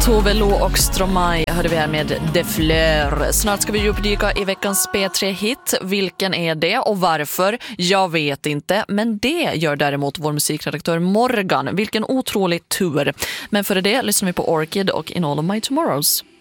Tove Lo och Stromae hörde vi här med De Fleur. Snart ska vi djupdyka i veckans P3-hit. Vilken är det och varför? Jag vet inte, men det gör däremot vår musikredaktör Morgan. Vilken otrolig tur. Men före det lyssnar vi på Orchid och In All of My Tomorrows.